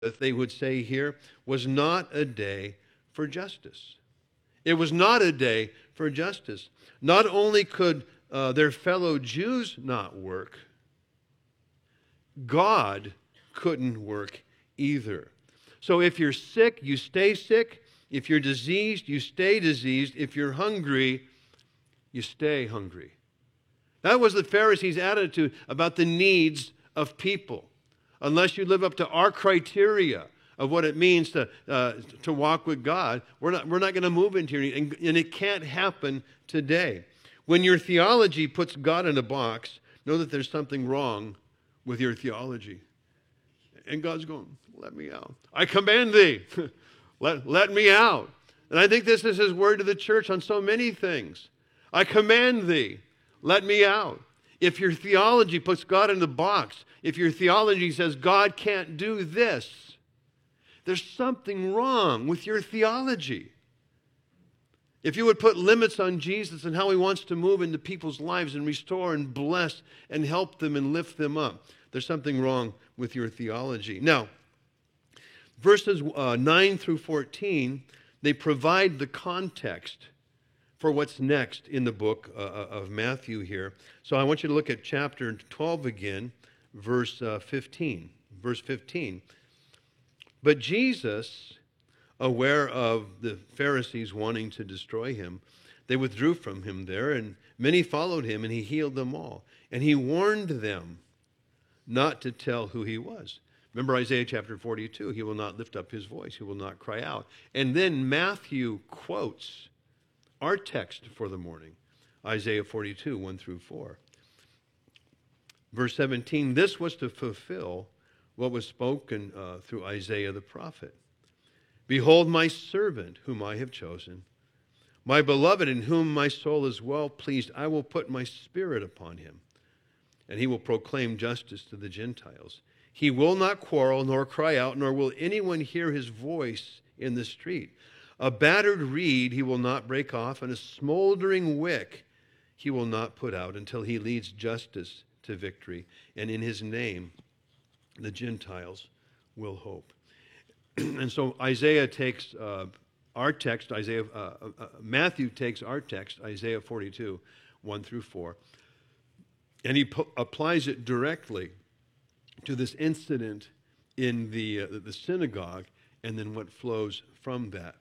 they would say here, was not a day for justice. It was not a day for justice. Not only could their fellow Jews not work, God couldn't work either. So if you're sick, you stay sick. If you're diseased, you stay diseased. If you're hungry, you stay hungry. That was the Pharisees' attitude about the needs of people. Unless you live up to our criteria of what it means to walk with God, we're not going to move into your need. And it can't happen today. When your theology puts God in a box, know that there's something wrong with your theology. And God's going, let me out. I command thee. let me out. And I think this is his word to the church on so many things. I command thee. Let me out. If your theology puts God in the box, if your theology says God can't do this, there's something wrong with your theology. If you would put limits on Jesus and how he wants to move into people's lives and restore and bless and help them and lift them up, there's something wrong with your theology. Now, verses 9 through 14, they provide the context for what's next in the book of Matthew here. So I want you to look at chapter 12 again, verse 15. Verse 15. But Jesus, aware of the Pharisees wanting to destroy him, they withdrew from him there, and many followed him, and he healed them all. And he warned them not to tell who he was. Remember Isaiah chapter 42, he will not lift up his voice, he will not cry out. And then Matthew quotes our text for the morning, Isaiah 42, 1 through 4. Verse 17, this was to fulfill what was spoken through Isaiah the prophet. Behold my servant, whom I have chosen, my beloved, in whom my soul is well pleased. I will put my spirit upon him, and he will proclaim justice to the Gentiles. He will not quarrel, nor cry out, nor will anyone hear his voice in the street. A battered reed he will not break off, and a smoldering wick he will not put out until he leads justice to victory. And in his name, the Gentiles will hope. And so Isaiah takes our text, Matthew takes our text, Isaiah 42, 1 through 4, and he applies it directly to this incident in the synagogue and then what flows from that.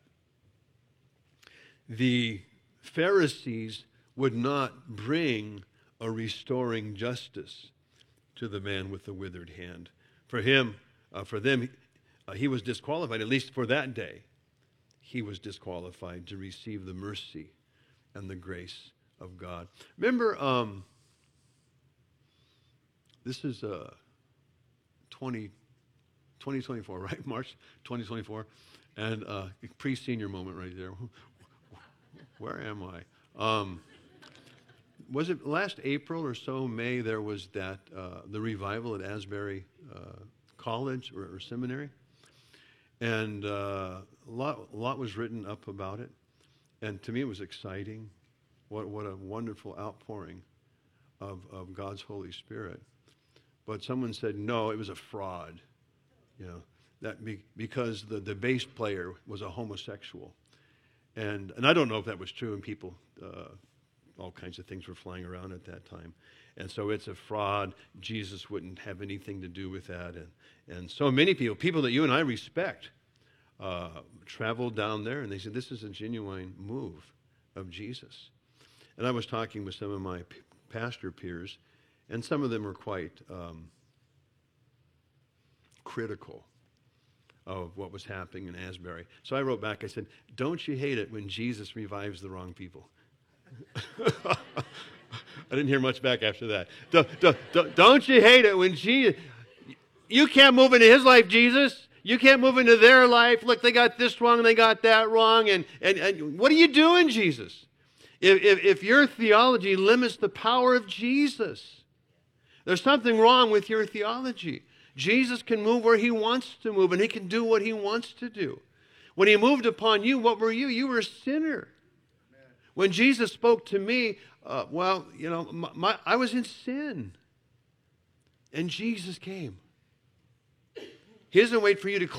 The Pharisees would not bring a restoring justice to the man with the withered hand. For them, he was disqualified, at least for that day. He was disqualified to receive the mercy and the grace of God. Remember, this is 2024, right? March 2024. And pre-senior moment right there. Where am I? Was it last April or so, May, there was that, the revival at Asbury College or seminary? And a lot was written up about it. And to me, it was exciting. What a wonderful outpouring of God's Holy Spirit. But someone said, no, it was a fraud. You know, because the bass player was a homosexual. And I don't know if that was true, and people, all kinds of things were flying around at that time. And so it's a fraud. Jesus wouldn't have anything to do with that. And so many people that you and I respect, traveled down there, and they said, this is a genuine move of Jesus. And I was talking with some of my pastor peers, and some of them were quite critical of what was happening in Asbury. So I wrote back, I said, don't you hate it when Jesus revives the wrong people? I didn't hear much back after that. Don't you hate it when Jesus... You can't move into his life, Jesus. You can't move into their life. Look, they got this wrong and they got that wrong. And what are you doing, Jesus? If your theology limits the power of Jesus, there's something wrong with your theology. Jesus can move where he wants to move, and he can do what he wants to do. When he moved upon you, what were you? You were a sinner. When Jesus spoke to me, I was in sin. And Jesus came. He doesn't wait for you to